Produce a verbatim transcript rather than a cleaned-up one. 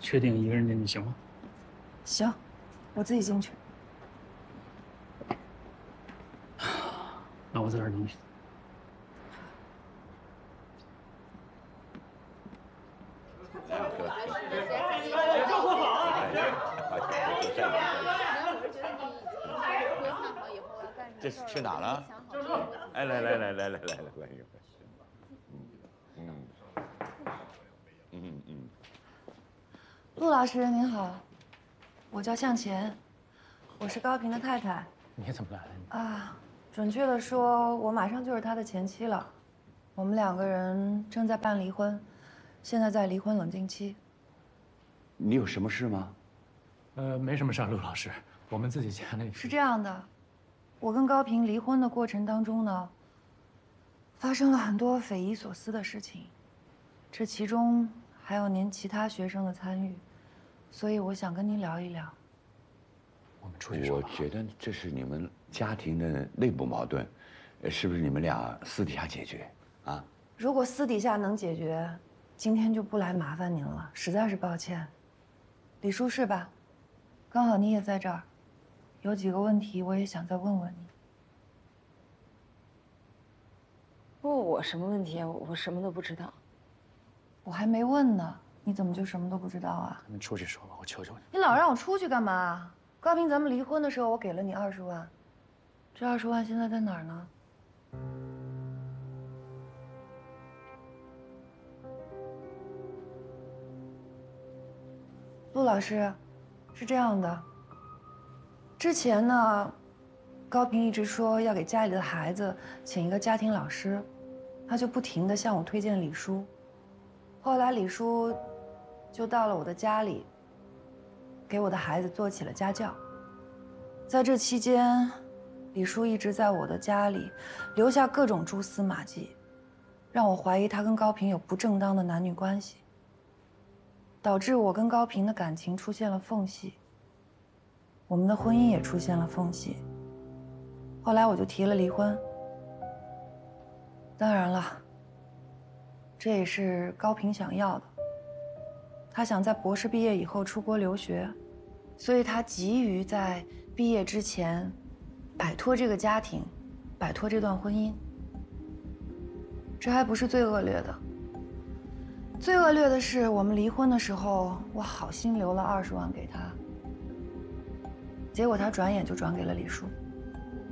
确定一个人进去行吗？ 行，我自己进去。 那我在这儿等你。 这是去哪了？哎，来来来来来来来来，嗯嗯嗯嗯。 陆老师您好，我叫向前，我是高平的太太。 你怎么来了？ 啊，准确的说，我马上就是他的前妻了。我们两个人正在办离婚，现在在离婚冷静期。 你有什么事吗？ 呃，没什么事儿，陆老师，我们自己家那是这样的，我跟高平离婚的过程当中呢，发生了很多匪夷所思的事情，这其中还有您其他学生的参与，所以我想跟您聊一聊。 我们出去说我吧。 觉得这是你们家庭的内部矛盾，呃是不是你们俩私底下解决啊？ 如果私底下能解决，今天就不来麻烦您了，实在是抱歉。李叔是吧？刚好你也在这儿，有几个问题我也想再问问你。 问我什么问题啊？我什么都不知道。 我还没问呢，你怎么就什么都不知道啊？ 咱们出去说吧，我求求你。 你老让我出去干嘛？高平，咱们离婚的时候我给了你二十万，这二十万现在在哪儿呢？陆老师，是这样的。之前呢，高平一直说要给家里的孩子请一个家庭老师，他就不停地向我推荐李叔。后来李叔就到了我的家里，给我的孩子做起了家教。在这期间，李叔一直在我的家里留下各种蛛丝马迹，让我怀疑他跟高平有不正当的男女关系。导致我跟高平的感情出现了缝隙，我们的婚姻也出现了缝隙。后来我就提了离婚。当然了，这也是高平想要的。他想在博士毕业以后出国留学，所以他急于在毕业之前摆脱这个家庭，摆脱这段婚姻。这还不是最恶劣的。最恶劣的是，我们离婚的时候，我好心留了二十万给他，结果他转眼就转给了李叔。